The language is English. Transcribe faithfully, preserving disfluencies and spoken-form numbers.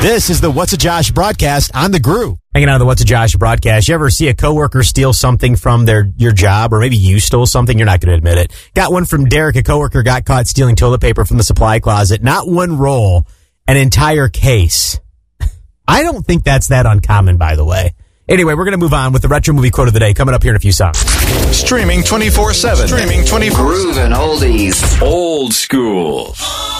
This is the What's a Josh broadcast on the Groove. Hanging out on the What's a Josh broadcast. You ever see a coworker steal something from their your job, or maybe you stole something? You're not going to admit it. Got one from Derek. A coworker got caught stealing toilet paper from the supply closet. Not one roll, an entire case. I don't think that's that uncommon, by the way. Anyway, we're going to move on with the retro movie quote of the day coming up here in a few songs. Streaming twenty-four seven. Streaming twenty-four seven. Groovin' oldies. Old school.